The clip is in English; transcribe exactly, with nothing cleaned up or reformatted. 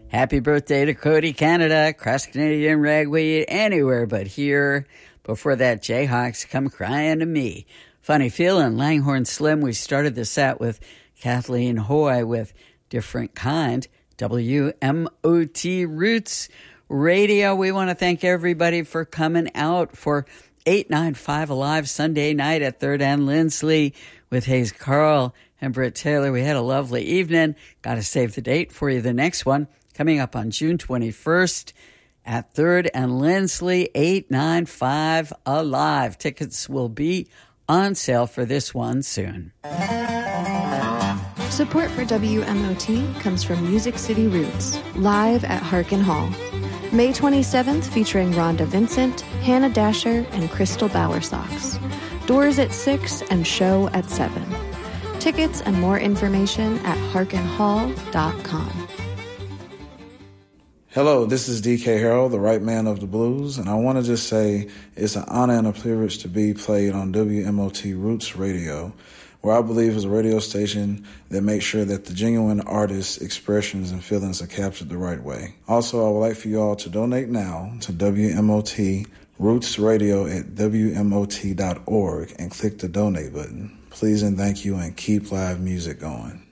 Happy birthday to Cody Canada, cross Canadian ragweed, anywhere but here. Before that, Jayhawks, Come Crying to Me. Funny Feeling, Langhorne Slim. We started the set with Kathleen Hoy with Different Kind. W M O T Roots Radio. We want to thank everybody for coming out for eight ninety-five Alive Sunday night at third and Lindsley with Hayes Carl and Britt Taylor. We had a lovely evening. Got to save the date for you. The next one coming up on June twenty-first at third and Lindsley, eight ninety-five Alive. Tickets will be on sale for this one soon. Support for W M O T comes from Music City Roots, live at Harkin Hall. May twenty-seventh, featuring Rhonda Vincent, Hannah Dasher, and Crystal Bowersox. Doors at six and show at seven. Tickets and more information at harkin hall dot com. Hello, this is D K Harold, the right man of the blues, and I want to just say it's an honor and a privilege to be played on W M O T Roots Radio, where I believe is a radio station that makes sure that the genuine artist's expressions and feelings are captured the right way. Also, I would like for you all to donate now to W M O T Roots Radio at W M O T dot org and click the donate button. Please and thank you, and keep live music going.